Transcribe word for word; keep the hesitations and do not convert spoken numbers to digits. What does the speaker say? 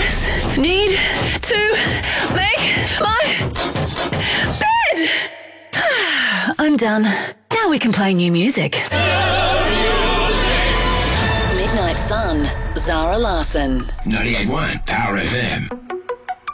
just need to make my bed. I'm done. Now we can play new music. Midnight Sun, Zara Larsson. ninety-eight point one Power F M.